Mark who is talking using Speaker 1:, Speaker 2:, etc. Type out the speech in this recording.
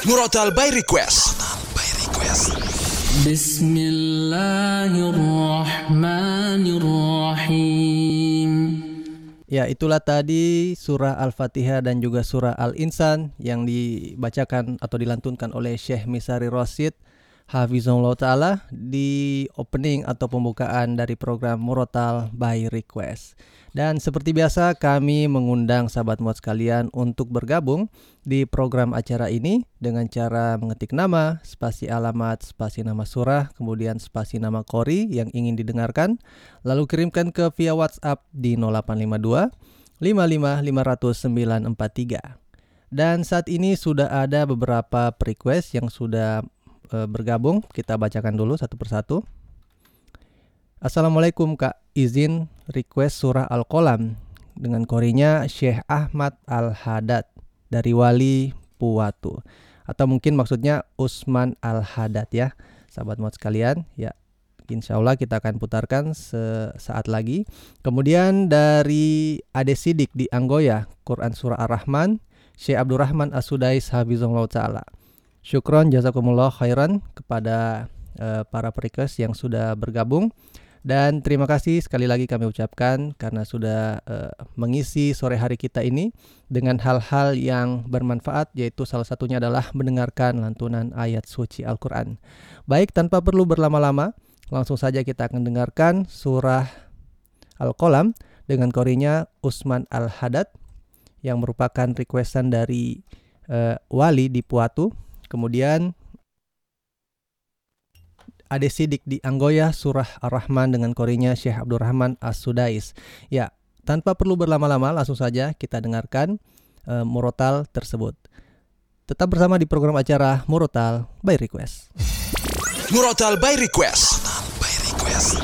Speaker 1: Murotal by Request.
Speaker 2: Bismillahirrahmanirrahim.
Speaker 3: Ya, itulah tadi surah Al-Fatihah dan juga surah Al-Insan yang dibacakan atau dilantunkan oleh Syekh Misari Rosyid Hafizahullah Ta'ala di opening atau pembukaan dari program Murotal by Request. Dan seperti biasa kami mengundang sahabat muat sekalian untuk bergabung di program acara ini dengan cara mengetik nama, spasi alamat, spasi nama surah, kemudian spasi nama qori yang ingin didengarkan, lalu kirimkan ke via WhatsApp di 0852 55 500 943. Dan saat ini sudah ada beberapa request yang sudah bergabung. Kita bacakan dulu satu persatu. Assalamualaikum Kak, izin request surah Al-Qalam dengan qorinya Syekh Ahmad Al-Haddad dari Wali Puwatu, atau mungkin maksudnya Usman Al-Haddad ya sahabat muat sekalian. Ya, insya Allah kita akan putarkan sesaat lagi. Kemudian dari Ade Sidik di Anggoya, Quran surah Ar-Rahman, Syekh Abdurrahman As-Sudais Hafizahullah Ta'ala. Syukron jazakumullah khairan kepada para request yang sudah bergabung. Dan terima kasih sekali lagi kami ucapkan karena sudah mengisi sore hari kita ini dengan hal-hal yang bermanfaat, yaitu salah satunya adalah mendengarkan lantunan ayat suci Al-Quran. Baik, tanpa perlu berlama-lama, langsung saja kita akan dengarkan surah Al-Qalam dengan qorinya Usman Al-Haddad yang merupakan requestan dari Wali di Puwatu. Kemudian Ade Sidik di Anggoya, surah Ar-Rahman dengan qorinya Syekh Abdurrahman As-Sudais. Ya, tanpa perlu berlama-lama, langsung saja kita dengarkan murotal tersebut. Tetap bersama di program acara Murotal by Request.
Speaker 1: Murotal by Request.